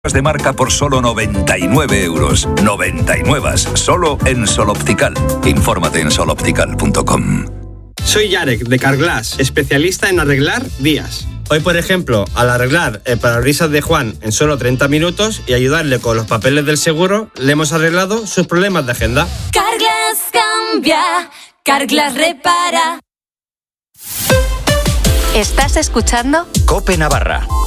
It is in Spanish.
de marca por solo 99 euros. 99, solo en Soloptical. Infórmate en soloptical.com. Soy Yarek, de Carglass, especialista en arreglar vías. Hoy, por ejemplo, al arreglar el parabrisas de Juan en solo 30 minutos y ayudarle con los papeles del seguro, le hemos arreglado sus problemas de agenda. Carglass cambia, Carglass repara. ¿Estás escuchando? COPE Navarra.